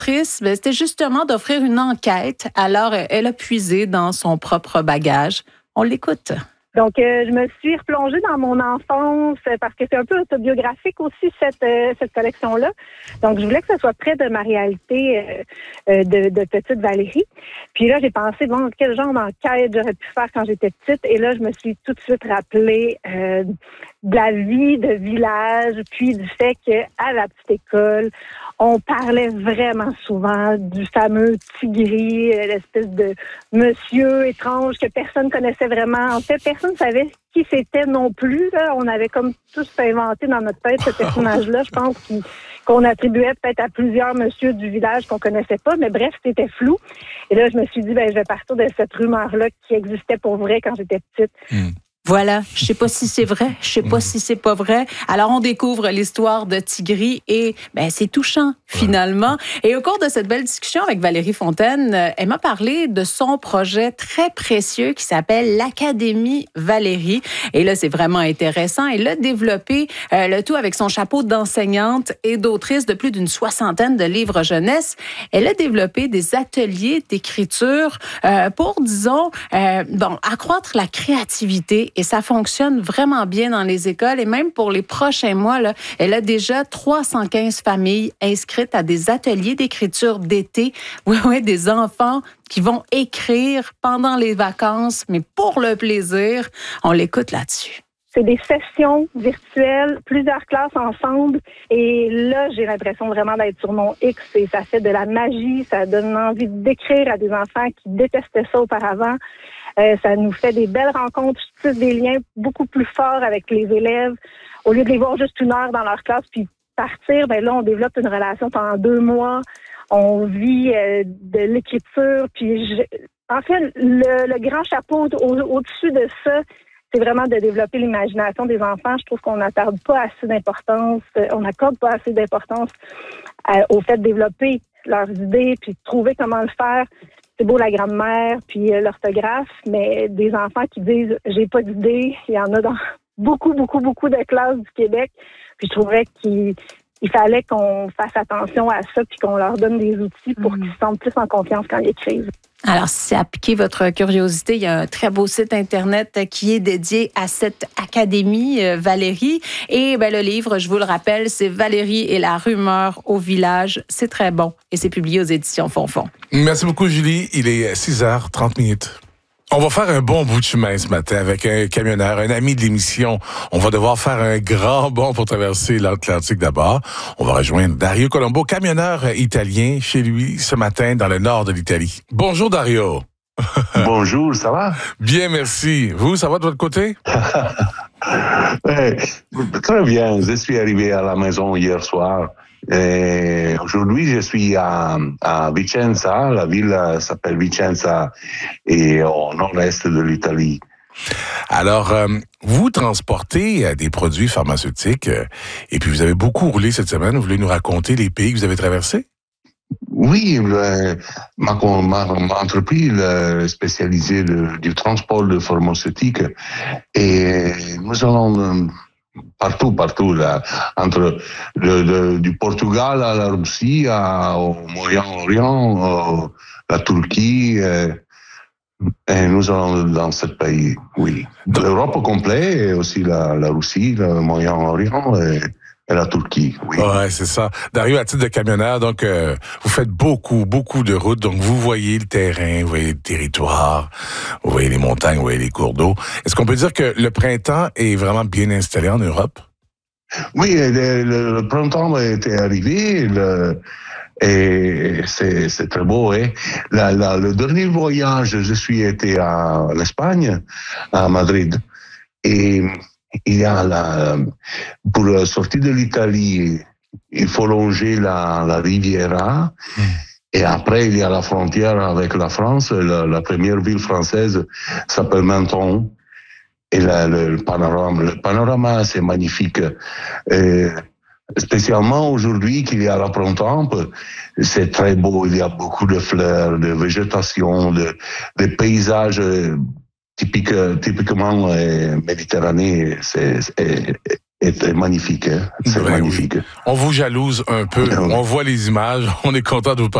c'était justement d'offrir une enquête. Alors, elle a puisé dans son propre bagage. On l'écoute. Donc, je me suis replongée dans mon enfance parce que c'est un peu autobiographique aussi, cette collection-là. Donc, je voulais que ce soit près de ma réalité de petite Valérie. Puis là, j'ai pensé, bon, quel genre d'enquête j'aurais pu faire quand j'étais petite. Et là, je me suis tout de suite rappelé de la vie de village, puis du fait qu'à la petite école, on parlait vraiment souvent du fameux Tigri, l'espèce de monsieur étrange que personne connaissait vraiment. En fait, personne ne savait qui c'était non plus. Là. On avait comme tous inventé dans notre tête ce personnage-là, je pense, qu'on attribuait peut-être à plusieurs messieurs du village qu'on connaissait pas. Mais bref, c'était flou. Et là, je me suis dit, je vais partir de cette rumeur-là qui existait pour vrai quand j'étais petite. Voilà, je sais pas si c'est vrai, je sais pas si c'est pas vrai. Alors on découvre l'histoire de Tigri et c'est touchant finalement. Et au cours de cette belle discussion avec Valérie Fontaine, elle m'a parlé de son projet très précieux qui s'appelle l'Académie Valérie. Et là c'est vraiment intéressant. Elle a développé le tout avec son chapeau d'enseignante et d'autrice de plus d'une 60aine de livres jeunesse. Elle a développé des ateliers d'écriture pour, disons, accroître la créativité. Et ça fonctionne vraiment bien dans les écoles. Et même pour les prochains mois, là, elle a déjà 315 familles inscrites à des ateliers d'écriture d'été. Oui, des enfants qui vont écrire pendant les vacances, mais pour le plaisir. On l'écoute là-dessus. C'est des sessions virtuelles, plusieurs classes ensemble. Et là, j'ai l'impression vraiment d'être sur mon X. Et ça fait de la magie. Ça donne envie d'écrire à des enfants qui détestaient ça auparavant. Ça nous fait des belles rencontres, des liens beaucoup plus forts avec les élèves. Au lieu de les voir juste une heure dans leur classe puis partir, là, on développe une relation pendant 2 mois. On vit de l'écriture. Puis, en fait, le grand chapeau au-dessus de ça, c'est vraiment de développer l'imagination des enfants. Je trouve qu'on n'accorde pas assez d'importance. On n'accorde pas assez d'importance au fait de développer leurs idées puis de trouver comment le faire. C'est beau la grammaire puis l'orthographe, mais des enfants qui disent « j'ai pas d'idée », il y en a dans beaucoup de classes du Québec. Puis je trouverais qu'il fallait qu'on fasse attention à ça puis qu'on leur donne des outils pour qu'ils se sentent plus en confiance quand ils écrivent. Alors, si ça a piqué votre curiosité, il y a un très beau site Internet qui est dédié à cette Académie Valérie. Et le livre, je vous le rappelle, c'est Valérie et la rumeur au village. C'est très bon et c'est publié aux éditions Fonfon. Merci beaucoup, Julie. Il est 6h30. On va faire un bon bout de chemin ce matin avec un camionneur, un ami de l'émission. On va devoir faire un grand bond pour traverser l'Atlantique d'abord. On va rejoindre Dario Colombo, camionneur italien, chez lui ce matin dans le nord de l'Italie. Bonjour Dario. Bonjour, ça va? Bien, merci. Vous, ça va de votre côté? Ouais, très bien. Je suis arrivé à la maison hier soir. Et aujourd'hui, je suis à Vicenza. La ville s'appelle Vicenza et au nord-est de l'Italie. Alors, vous transportez des produits pharmaceutiques et puis vous avez beaucoup roulé cette semaine. Vous voulez nous raconter les pays que vous avez traversés? Oui, ma entreprise spécialisée du transport de pharmaceutiques et nous allons partout là, entre du Portugal à la Russie, au Moyen-Orient, la Turquie, et nous allons dans ce pays, oui. L'Europe au complet, et aussi la Russie, le Moyen-Orient et la Turquie, oui. Ouais, c'est ça. Dario, à titre de camionneur, donc, vous faites beaucoup de routes, donc vous voyez le terrain, vous voyez le territoire, vous voyez les montagnes, vous voyez les cours d'eau. Est-ce qu'on peut dire que le printemps est vraiment bien installé en Europe? Oui, le printemps était arrivé, et c'est très beau, hein. Le dernier voyage, je suis été en Espagne, à Madrid, et il y a pour sortir de l'Italie, il faut longer la Riviera. Et après, il y a la frontière avec la France. La première ville française s'appelle Menton. Et le panorama, c'est magnifique. Et spécialement aujourd'hui qu'il y a la printemps, c'est très beau. Il y a beaucoup de fleurs, de végétation, de paysages typiquement méditerranéens. est magnifique. Hein? C'est Ben magnifique. oui. On vous jalouse un peu. On voit les images. On est content de vous parler.